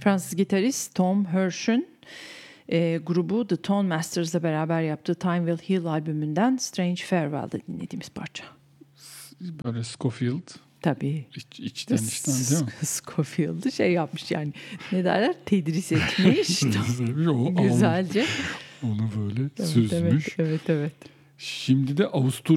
Fransız gitarist Tom Hirsch'ün grubu The Tone Masters'la beraber yaptığı Time Will Heal albümünden Strange Farewell'da dinlediğimiz parça. Böyle Scofield. Tabii. İçten değil mi? Scofield'ı şey yapmış yani. Ne derler? Tedris etmiş. Güzelce. Onu böyle süzmüş. Evet. Şimdi de Avusturya